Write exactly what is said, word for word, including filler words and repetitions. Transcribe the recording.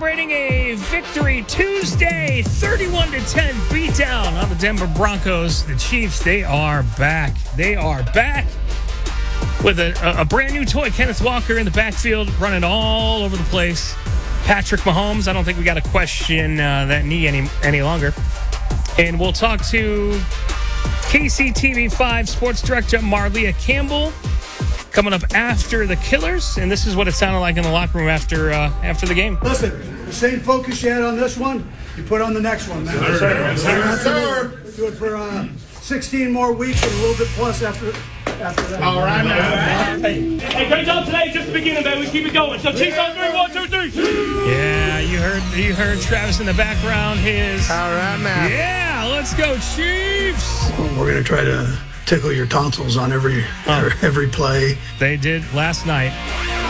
celebrating a victory Tuesday, thirty-one to ten beatdown on the Denver Broncos. The Chiefs, they are back. They are back with a, a, a brand new toy. Kenneth Walker in the backfield, running all over the place. Patrick Mahomes, I don't think we got to question uh, that knee any any longer. And we'll talk to K C T V five Sports Director Marlia Campbell coming up after the Killers, and this is what it sounded like in the locker room after uh, after the game. Listen, the same focus you had on this one, you put on the next one, man. Yes, sir. Yes, sir. Yes, sir. Do it for uh, sixteen more weeks and a little bit plus after after that. All right, man. Hey, Hey, great job today. Just the beginning, baby. We keep it going. So, Chiefs on three, one, two, three. Yeah, you heard you heard Travis in the background. His All right, man. yeah, let's go Chiefs. we're gonna try to tickle your tonsils on every Oh. every play. They did last night.